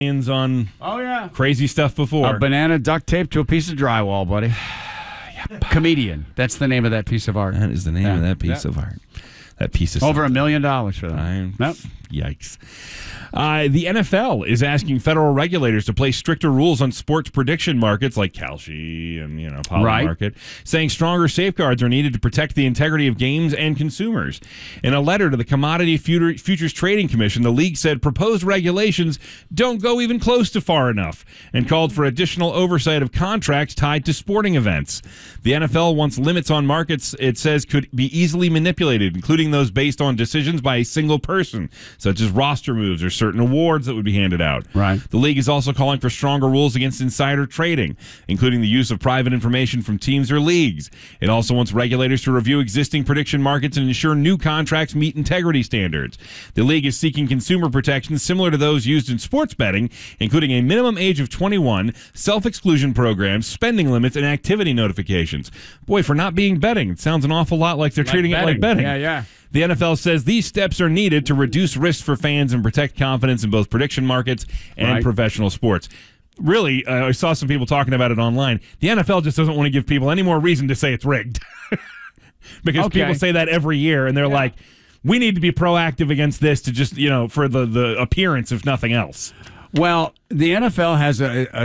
on crazy stuff before. A banana duct taped to a piece of drywall, buddy. Comedian. That's the name of that piece of art. That is the name of that piece of art. That piece of over $1 million for that. Nope. Yikes. The NFL is asking federal regulators to place stricter rules on sports prediction markets like Kalshi and Polymarket, saying stronger safeguards are needed to protect the integrity of games and consumers. In a letter to the Commodity Futures Trading Commission, the league said proposed regulations don't go even close to far enough and called for additional oversight of contracts tied to sporting events. The NFL wants limits on markets it says could be easily manipulated, including those based on decisions by a single person, such as roster moves or certain awards that would be handed out. Right. The league is also calling for stronger rules against insider trading, including the use of private information from teams or leagues. It also wants regulators to review existing prediction markets and ensure new contracts meet integrity standards. The league is seeking consumer protections similar to those used in sports betting, including a minimum age of 21, self-exclusion programs, spending limits, and activity notifications. Boy, for not being betting, it sounds an awful lot like they're treating it like betting. Yeah. The NFL says these steps are needed to reduce risks for fans and protect confidence in both prediction markets and professional sports. Really, I saw some people talking about it online. The NFL just doesn't want to give people any more reason to say it's rigged. Because people say that every year, and they're like, we need to be proactive against this to just, for the appearance, if nothing else. Well, the NFL has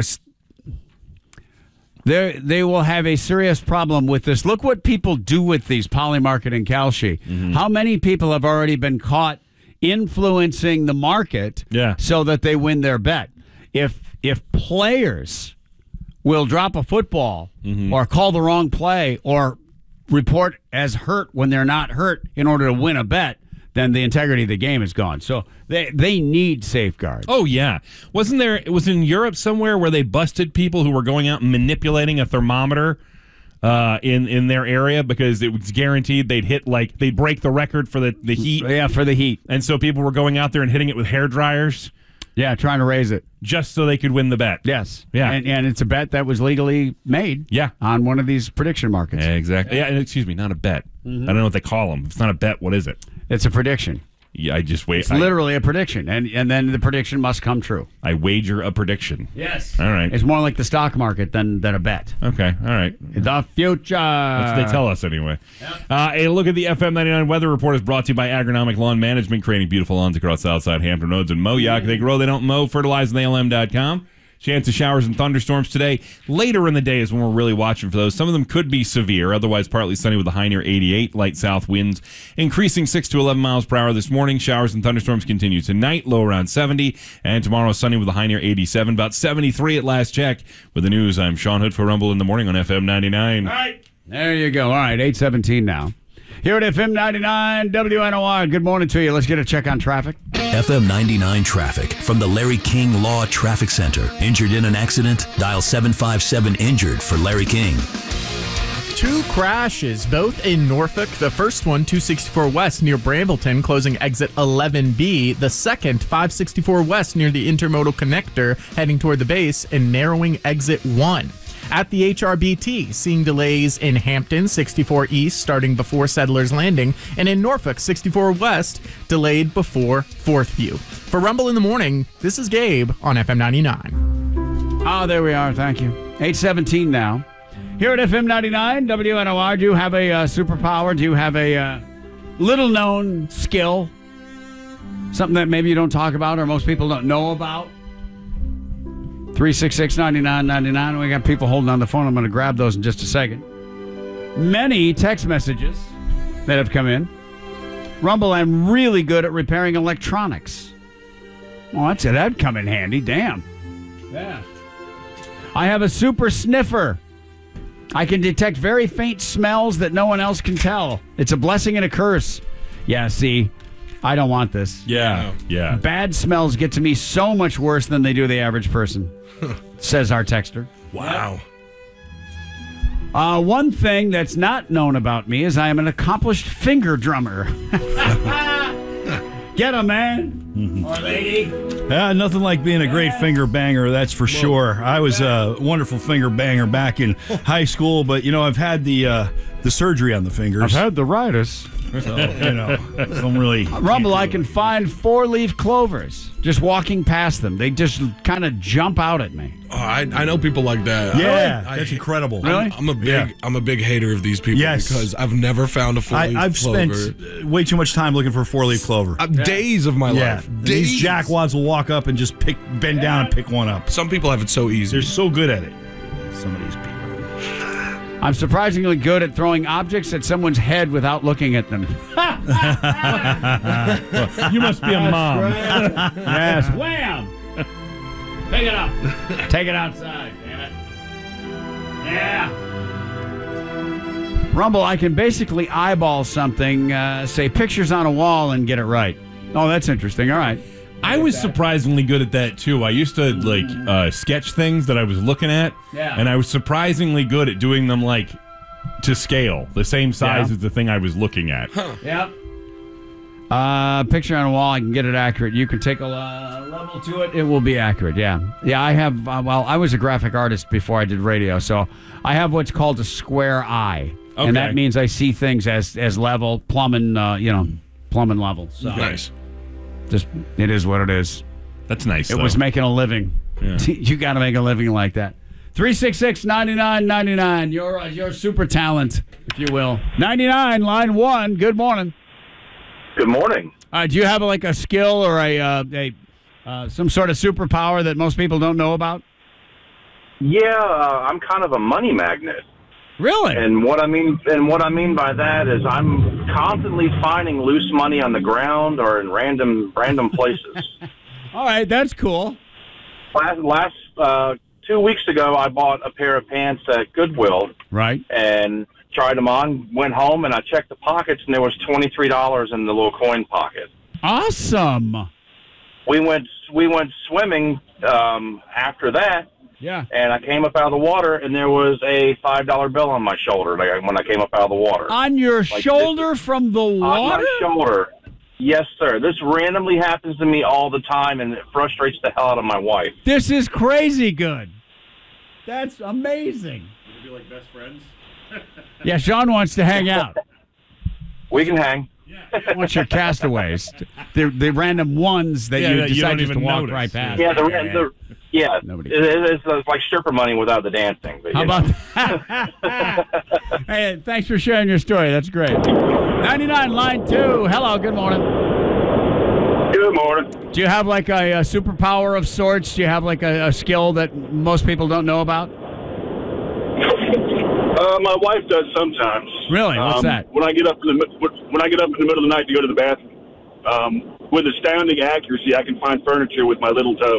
They will have a serious problem with this. Look what people do with these Polymarket and Kalshi. Mm-hmm. How many people have already been caught influencing the market so that they win their bet? If players will drop a football or call the wrong play or report as hurt when they're not hurt in order to win a bet, then the integrity of the game is gone. So they need safeguards. Oh, yeah. It was in Europe somewhere where they busted people who were going out and manipulating a thermometer in their area because it was guaranteed they'd break the record for the heat. Yeah, for the heat. And so people were going out there and hitting it with hair dryers. Yeah, trying to raise it. Just so they could win the bet. Yes. Yeah. And it's a bet that was legally made on one of these prediction markets. Yeah, exactly. Yeah, excuse me, not a bet. I don't know what they call them. If it's not a bet, what is it? It's a prediction. Yeah, I just wait. It's literally a prediction, and then the prediction must come true. I wager a prediction. Yes. All right. It's more like the stock market than a bet. Okay. All right. The future. That's what they tell us anyway. Yep. A look at the FM 99 weather report is brought to you by Agronomic Lawn Management, creating beautiful lawns across Southside Hampton Roads and Moyock. They grow, they don't mow. FertilizeTheALM.com. Chance of showers and thunderstorms today. Later in the day is when we're really watching for those. Some of them could be severe, otherwise partly sunny with a high near 88. Light south winds increasing 6 to 11 miles per hour this morning. Showers and thunderstorms continue tonight, low around 70. And tomorrow sunny with a high near 87, about 73 at last check. With the news, I'm Sean Hood for Rumble in the Morning on FM 99. All right. There you go. All right, 8:17 now. Here at FM 99 WNOR, good morning to you. Let's get a check on traffic. FM 99 traffic from the Larry King Law Traffic Center. Injured in an accident? Dial 757-INJURED for Larry King. 2 crashes, both in Norfolk. The first one, 264 West near Brambleton, closing exit 11B. The second, 564 West near the Intermodal Connector, heading toward the base and narrowing exit 1. At the HRBT, seeing delays in Hampton, 64 East, starting before Settlers Landing, and in Norfolk, 64 West, delayed before Fourth View. For Rumble in the Morning, this is Gabe on FM 99. Oh, there we are. Thank you. 8:17 now. Here at FM 99 WNOR, do you have a superpower? Do you have a little-known skill? Something that maybe you don't talk about or most people don't know about? 366-9999. We got people holding on the phone. I'm going to grab those in just a second. Many text messages that have come in. Rumble, I'm really good at repairing electronics. Well, that'd come in handy. Damn. Yeah. I have a super sniffer. I can detect very faint smells that no one else can tell. It's a blessing and a curse. Yeah, see, I don't want this. Yeah. Bad smells get to me so much worse than they do the average person, says our texter. Wow. One thing that's not known about me is I am an accomplished finger drummer. Get him, man. Or lady. Nothing like being a great finger banger, that's for sure. I was a wonderful finger banger back in high school, but, I've had the surgery on the fingers. I've had the ritis. So, don't really. Rumble, I can find 4-leaf clovers just walking past them. They just kind of jump out at me. Oh, I know people like that. Yeah, that's incredible. Really? I'm a big hater of these people because I've never found a 4-leaf I've clover. spent way too much time looking for 4-leaf clover. Days of my life. Days. These jackwads will walk up and just bend down and pick one up. Some people have it so easy. They're so good at it. Some of these people. I'm surprisingly good at throwing objects at someone's head without looking at them. You must be a mom. Yes. Wham! Pick it up. Take it outside, damn it. Yeah. Rumble, I can basically eyeball something, say pictures on a wall, and get it right. Oh, that's interesting. All right. I was surprisingly good at that too. I used to sketch things that I was looking at, and I was surprisingly good at doing them to scale, the same size as the thing I was looking at. Yep. Picture on a wall, I can get it accurate. You can take a level to it; it will be accurate. Yeah. I have. I was a graphic artist before I did radio, so I have what's called a square eye, and that means I see things as level, plumbing level. So. Nice. Just, it is what it is. That's nice. It was making a living. Yeah. You got to make a living like that. 366-9999. Your super talent, if you will. 99, line 1. Good morning. Good morning. Do you have a skill or some sort of superpower that most people don't know about? Yeah, I'm kind of a money magnet. Really? And what I mean by that is I'm constantly finding loose money on the ground or in random places. All right, that's cool. Last 2 weeks ago, I bought a pair of pants at Goodwill. Right. And tried them on. Went home and I checked the pockets, and there was $23 in the little coin pocket. Awesome. We went swimming after that. Yeah. And I came up out of the water, and there was a $5 bill on my shoulder when I came up out of the water. On your shoulder from the water? On my shoulder. Yes, sir. This randomly happens to me all the time, and it frustrates the hell out of my wife. This is crazy good. That's amazing. Would you be like best friends? Yeah, Sean wants to hang out. We can hang. What's your castaways? The random ones that you decide just to walk right past. Yeah, it's like stripper money without the dancing. But, how about that? Hey, thanks for sharing your story. That's great. 99, line 2. Hello, good morning. Good morning. Do you have a superpower of sorts? Do you have a skill that most people don't know about? My wife does sometimes. Really? What's that? When I get up in the middle of the night to go to the bathroom, with astounding accuracy, I can find furniture with my little toe.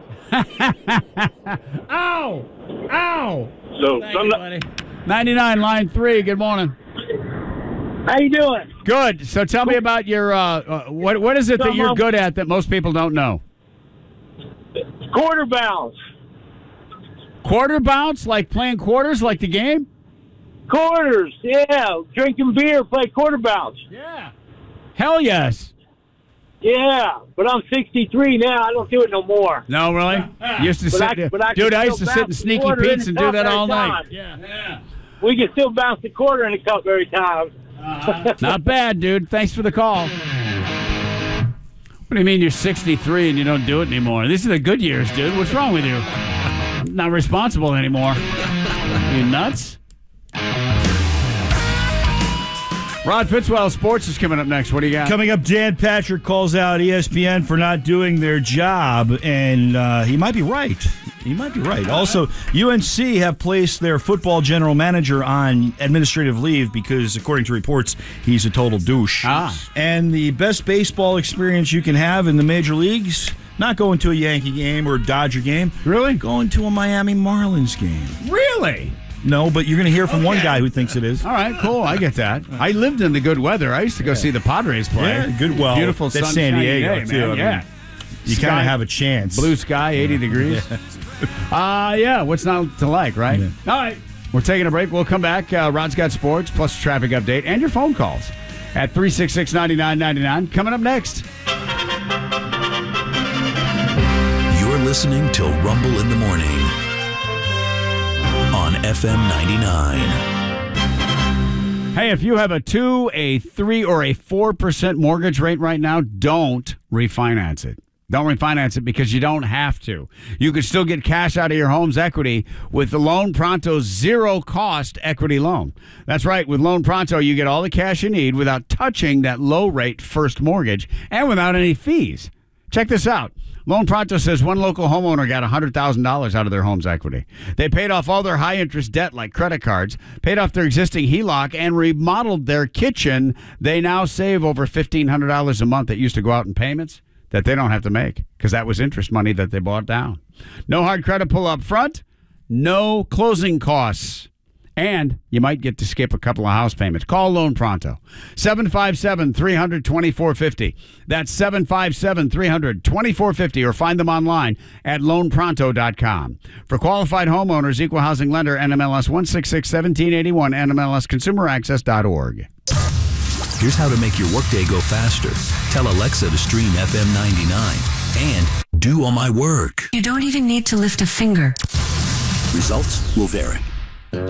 Ow! Ow! So, thank you, buddy. 99, line 3. Good morning. How you doing? Good. So tell me about your what is it that you're good at that most people don't know? Quarter bounce. Quarter bounce, like playing quarters, like the game? Quarters, yeah. Drinking beer, play quarter bounce. Yeah. Hell yes. Yeah, but I'm 63 now. I don't do it no more. No, really? You used to sit there. Dude, I used to sit in Sneaky Pete's and do that all night. Yeah. We can still bounce the quarter in the cup every time. Not bad, dude. Thanks for the call. What do you mean you're 63 and you don't do it anymore? These are the good years, dude. What's wrong with you? I'm not responsible anymore. You nuts? Rod Fitzwell, Sports is coming up next. What do you got? Coming up, Dan Patrick calls out ESPN for not doing their job, and he might be right. He might be right. Also, UNC have placed their football general manager on administrative leave because, according to reports, he's a total douche. And the best baseball experience you can have in the major leagues, not going to a Yankee game or a Dodger game. Really? Going to a Miami Marlins game. Really? No, but you're going to hear from one guy who thinks it is. All right, cool. I get that. I lived in the good weather. I used to go see the Padres play. Yeah, good. Well, beautiful that's San Diego, day, too. Man. Yeah. You kind of have a chance. Blue sky, 80 degrees. Yeah, what's not to like, right? Yeah. All right. We're taking a break. We'll come back. Rod's got sports, plus a traffic update, and your phone calls at 366-9999. Coming up next. You're listening to Rumble in the Morning on FM 99. Hey, if you have a 2, a 3, or a 4% mortgage rate right now, don't refinance it. Don't refinance it because you don't have to. You can still get cash out of your home's equity with the Loan Pronto zero-cost equity loan. That's right. With Loan Pronto, you get all the cash you need without touching that low-rate first mortgage and without any fees. Check this out. Loan Pronto says one local homeowner got $100,000 out of their home's equity. They paid off all their high-interest debt like credit cards, paid off their existing HELOC, and remodeled their kitchen. They now save over $1,500 a month that used to go out in payments that they don't have to make because that was interest money that they bought down. No hard credit pull up front, no closing costs, and you might get to skip a couple of house payments. Call Loan Pronto, 757-300-2450. That's 757-300-2450, or find them online at loanpronto.com. For qualified homeowners, equal housing lender, NMLS 1661781, NMLSconsumeraccess.org. Here's how to make your workday go faster. Tell Alexa to stream FM 99 and do all my work. You don't even need to lift a finger. Results will vary.